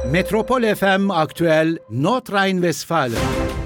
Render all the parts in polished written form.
Metropol FM Aktüel Nordrhein-Westfalen.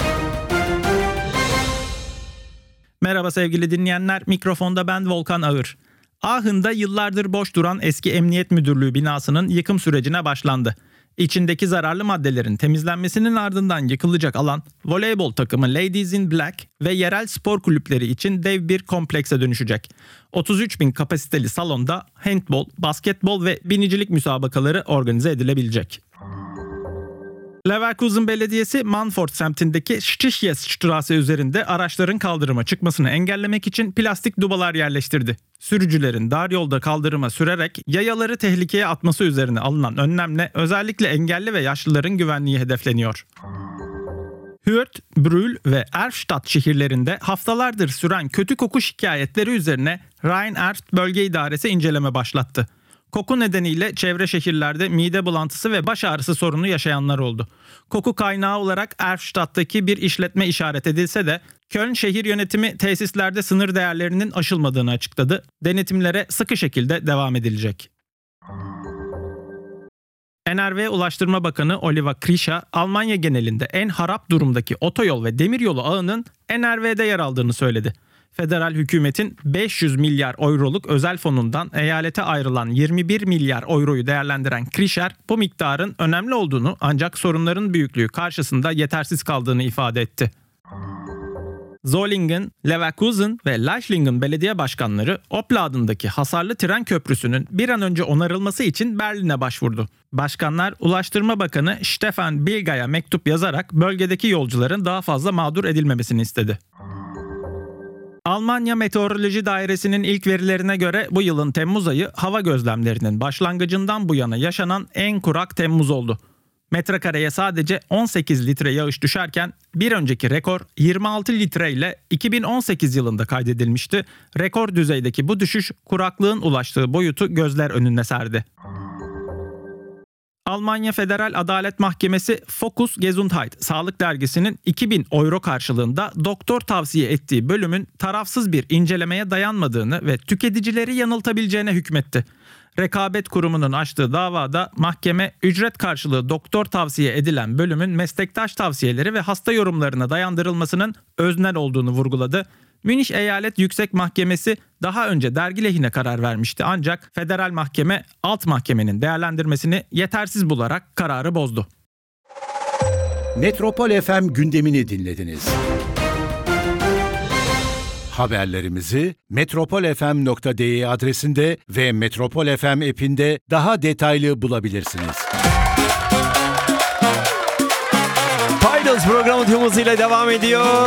Merhaba sevgili dinleyenler, mikrofonda ben Volkan Ağır. Aachen'da yıllardır boş duran eski Emniyet Müdürlüğü binasının yıkım sürecine başlandı. İçindeki zararlı maddelerin temizlenmesinin ardından yıkılacak alan, voleybol takımı Ladies in Black ve yerel spor kulüpleri için dev bir komplekse dönüşecek. 33.000 kapasiteli salonda handbol, basketbol ve binicilik müsabakaları organize edilebilecek. Leverkusen Belediyesi Manfort semtindeki Stichjesstraße üzerinde araçların kaldırıma çıkmasını engellemek için plastik dubalar yerleştirdi. Sürücülerin dar yolda kaldırıma sürerek yayaları tehlikeye atması üzerine alınan önlemle özellikle engelli ve yaşlıların güvenliği hedefleniyor. Hürth, Brühl ve Erftstadt şehirlerinde haftalardır süren kötü koku şikayetleri üzerine Rhein-Erft Bölge İdaresi inceleme başlattı. Koku nedeniyle çevre şehirlerde mide bulantısı ve baş ağrısı sorunu yaşayanlar oldu. Koku kaynağı olarak Erftstadt'taki bir işletme işaret edilse de Köln şehir yönetimi tesislerde sınır değerlerinin aşılmadığını açıkladı. Denetimlere sıkı şekilde devam edilecek. NRV Ulaştırma Bakanı Oliver Krischer, Almanya genelinde en harap durumdaki otoyol ve demiryolu ağının NRV'de yer aldığını söyledi. Federal hükümetin 500 milyar euroluk özel fonundan eyalete ayrılan 21 milyar euroyu değerlendiren Krischer, bu miktarın önemli olduğunu ancak sorunların büyüklüğü karşısında yetersiz kaldığını ifade etti. Solingen, Leverkusen ve Leichlingen belediye başkanları Oplad'ındaki hasarlı tren köprüsünün bir an önce onarılması için Berlin'e başvurdu. Başkanlar, Ulaştırma Bakanı Stefan Bilga'ya mektup yazarak bölgedeki yolcuların daha fazla mağdur edilmemesini istedi. Almanya Meteoroloji Dairesi'nin ilk verilerine göre bu yılın Temmuz ayı hava gözlemlerinin başlangıcından bu yana yaşanan en kurak Temmuz oldu. Metrekareye sadece 18 litre yağış düşerken bir önceki rekor 26 litre ile 2018 yılında kaydedilmişti. Rekor düzeydeki bu düşüş kuraklığın ulaştığı boyutu gözler önüne serdi. Almanya Federal Adalet Mahkemesi Fokus Gesundheit Sağlık Dergisi'nin 2000 euro karşılığında doktor tavsiye ettiği bölümün tarafsız bir incelemeye dayanmadığını ve tüketicileri yanıltabileceğine hükmetti. Rekabet Kurumu'nun açtığı davada mahkeme ücret karşılığı doktor tavsiye edilen bölümün meslektaş tavsiyeleri ve hasta yorumlarına dayandırılmasının öznel olduğunu vurguladı. Münih Eyalet Yüksek Mahkemesi daha önce dergi lehine karar vermişti ancak federal mahkeme alt mahkemenin değerlendirmesini yetersiz bularak kararı bozdu. Metropol FM gündemini dinlediniz. Haberlerimizi metropolfm.de adresinde ve Metropol FM app'inde daha detaylı bulabilirsiniz. Paydos programı tüm hızıyla devam ediyor.